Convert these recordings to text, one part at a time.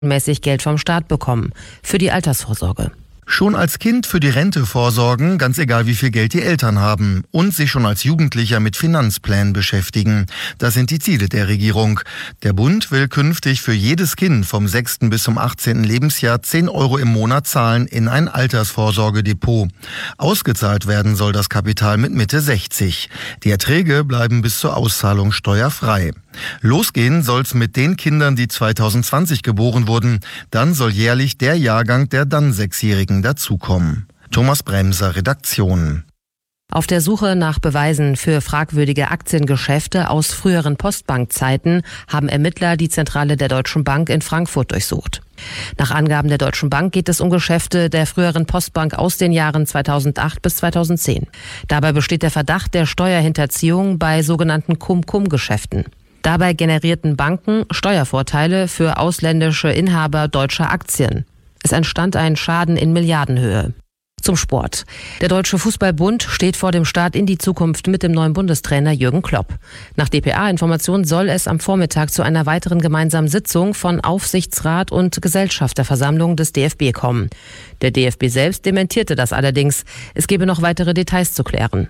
mäßig Geld vom Staat bekommen für die Altersvorsorge. Schon als Kind für die Rente vorsorgen, ganz egal wie viel Geld die Eltern haben. Und sich schon als Jugendlicher mit Finanzplänen beschäftigen. Das sind die Ziele der Regierung. Der Bund will künftig für jedes Kind vom 6. bis zum 18. Lebensjahr 10 € im Monat zahlen in ein Altersvorsorgedepot. Ausgezahlt werden soll das Kapital mit Mitte 60. Die Erträge bleiben bis zur Auszahlung steuerfrei. Losgehen soll's mit den Kindern, die 2020 geboren wurden. Dann soll jährlich der Jahrgang der dann 6-Jährigen dazukommen. Thomas Bremser, Redaktion. Auf der Suche nach Beweisen für fragwürdige Aktiengeschäfte aus früheren Postbankzeiten haben Ermittler die Zentrale der Deutschen Bank in Frankfurt durchsucht. Nach Angaben der Deutschen Bank geht es um Geschäfte der früheren Postbank aus den Jahren 2008 bis 2010. Dabei besteht der Verdacht der Steuerhinterziehung bei sogenannten Cum-Cum-Geschäften. Dabei generierten Banken Steuervorteile für ausländische Inhaber deutscher Aktien. Es entstand ein Schaden in Milliardenhöhe. Zum Sport. Der Deutsche Fußballbund steht vor dem Start in die Zukunft mit dem neuen Bundestrainer Jürgen Klopp. Nach dpa-Informationen soll es am Vormittag zu einer weiteren gemeinsamen Sitzung von Aufsichtsrat und Gesellschafterversammlung des DFB kommen. Der DFB selbst dementierte das allerdings. Es gebe noch weitere Details zu klären.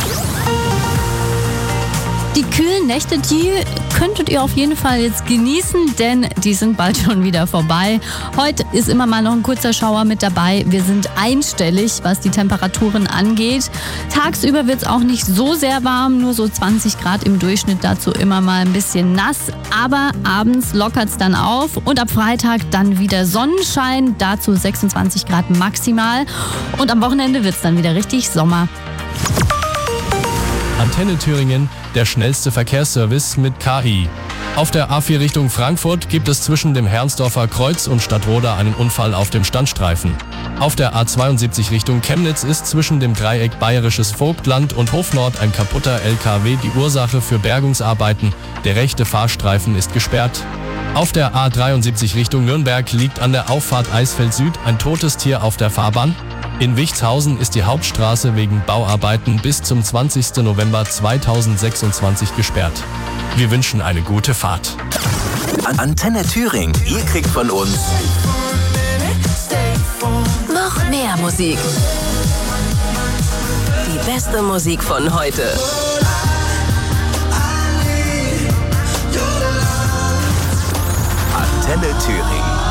Die kühlen Nächte, die könntet ihr auf jeden Fall jetzt genießen, denn die sind bald schon wieder vorbei. Heute ist immer mal noch ein kurzer Schauer mit dabei. Wir sind einstellig, was die Temperaturen angeht. Tagsüber wird es auch nicht so sehr warm, nur so 20 Grad im Durchschnitt, dazu immer mal ein bisschen nass. Aber abends lockert es dann auf und ab Freitag dann wieder Sonnenschein, dazu 26 Grad maximal. Und am Wochenende wird es dann wieder richtig Sommer. Antenne Thüringen, der schnellste Verkehrsservice mit KI. Auf der A4 Richtung Frankfurt gibt es zwischen dem Herrnsdorfer Kreuz und Stadtroda einen Unfall auf dem Standstreifen. Auf der A72 Richtung Chemnitz ist zwischen dem Dreieck Bayerisches Vogtland und Hofnord ein kaputter LKW die Ursache für Bergungsarbeiten. Der rechte Fahrstreifen ist gesperrt. Auf der A73 Richtung Nürnberg liegt an der Auffahrt Eisfeld Süd ein totes Tier auf der Fahrbahn. In Wichtshausen ist die Hauptstraße wegen Bauarbeiten bis zum 20. November 2026 gesperrt. Wir wünschen eine gute Fahrt. Antenne Thüringen, ihr kriegt von uns noch mehr Musik. Die beste Musik von heute. Antenne Thüringen.